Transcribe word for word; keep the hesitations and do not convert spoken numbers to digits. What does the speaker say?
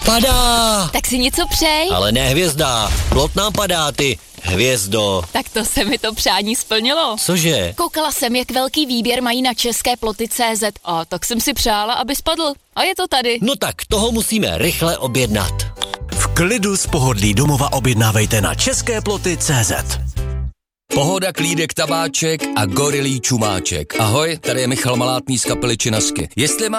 Padá! Tak si něco přej. Ale ne hvězda, plot nám padá, ty hvězdo. Tak to se mi to přání splnilo. Cože? Koukala jsem, jak velký výběr mají na české ploty tečka cé zet a tak jsem si přála, aby spadl. A je to tady. No tak toho musíme rychle objednat. V klidu z pohodlí domova objednávejte na české ploty tečka cé zet. Pohoda, klídek, tabáček a gorilí čumáček. Ahoj, tady je Michal Malátný z kapely Činasky. Jestli má